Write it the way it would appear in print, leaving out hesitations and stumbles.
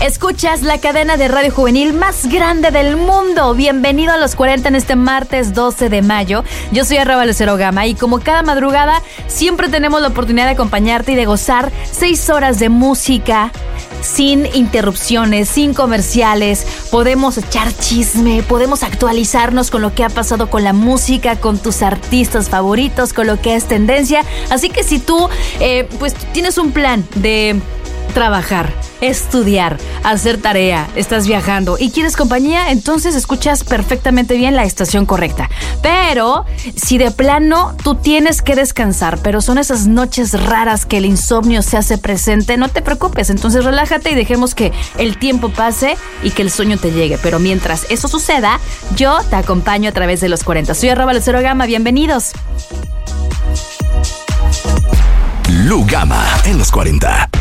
Escuchas la cadena de radio juvenil más grande del mundo. Bienvenido a los 40 en este martes 12 de mayo. Yo soy @LuceroGama y como cada madrugada siempre tenemos la oportunidad de acompañarte y de gozar 6 horas de música sin interrupciones, sin comerciales. Podemos echar chisme, podemos actualizarnos con lo que ha pasado con la música, con tus artistas favoritos, con lo que es tendencia. Así que si tú pues tienes un plan de trabajar, estudiar, hacer tarea, estás viajando y quieres compañía, entonces escuchas perfectamente bien la estación correcta. Pero si de plano tú tienes que descansar, pero son esas noches raras que el insomnio se hace presente, no te preocupes, entonces relájate y dejemos que el tiempo pase y que el sueño te llegue. Pero mientras eso suceda, yo te acompaño a través de los 40. Soy @LuceroGama, bienvenidos. Lu Gama en los 40.